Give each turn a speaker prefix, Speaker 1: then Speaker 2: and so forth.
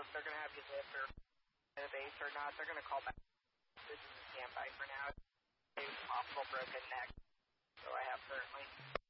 Speaker 1: if they're going to have you lift or the base or not. They're going to call back. This is a standby for now. A possible broken neck. So I have currently.